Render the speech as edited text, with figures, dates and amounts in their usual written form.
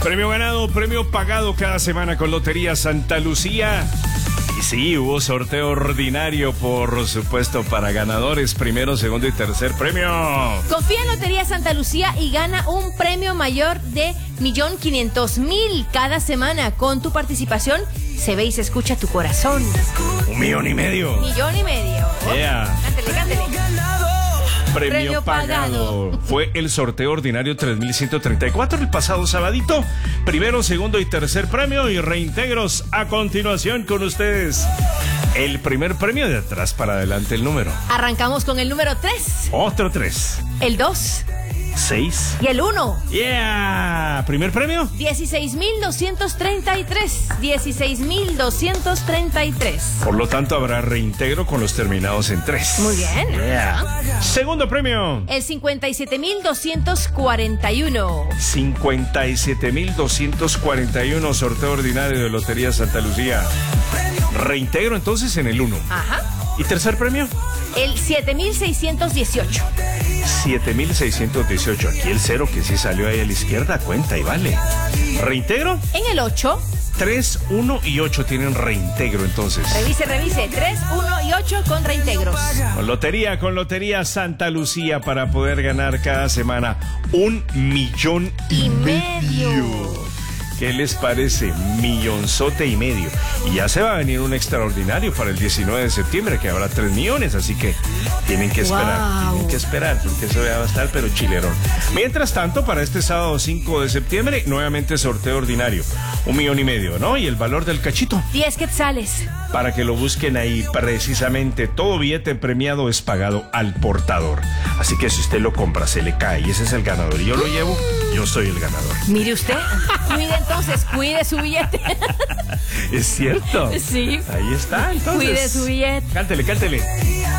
Premio ganado, premio pagado cada semana con Lotería Santa Lucía. Y sí, hubo sorteo ordinario, por supuesto, para ganadores, primero, segundo y tercer premio. Confía en Lotería Santa Lucía y gana un premio mayor de 1.500.000 cada semana. Con tu participación se ve y se escucha tu corazón. 1,5 millones. 1,5 millones. Yeah. Cántale, cántale. Premio pagado. Fue el sorteo ordinario 3134 el pasado sabadito. Primero, segundo y tercer premio y reintegros a continuación con ustedes. El primer premio de atrás para adelante el número. Arrancamos con el número 3. Otro 3. El 2. 6. Y el 1. Yeah. Primer premio. 16.233. 16.233. Por lo tanto, habrá reintegro con los terminados en 3. Muy bien. Yeah. Segundo premio. El 57.241. 57.241, sorteo ordinario de Lotería Santa Lucía. Reintegro entonces en el 1. Ajá. ¿Y tercer premio? El 7.618. 7.618. Aquí el 0 que sí salió ahí a la izquierda cuenta y vale. ¿Reintegro? En el 8. 3, 1 y 8 tienen reintegro entonces. Revise. 3, 1 y 8 con reintegros. Con Lotería Santa Lucía para poder ganar cada semana 1,5 millones. ¿Qué les parece? Millonzote y medio. Y ya se va a venir un extraordinario para el 19 de septiembre, que habrá 3 millones, así que tienen que esperar. Wow. Tienen que esperar, porque eso ya va a estar, pero chilerón. Mientras tanto, para este sábado 5 de septiembre, nuevamente sorteo ordinario. 1,5 millones, ¿no? Y el valor del cachito. 10 quetzales. Para que lo busquen ahí, precisamente, todo billete premiado es pagado al portador. Así que si usted lo compra, se le cae y ese es el ganador. Y yo lo llevo, yo soy el ganador. Mire usted, cuide su billete. ¿Es cierto? Sí. Ahí está, entonces. Cuide su billete. Cántele.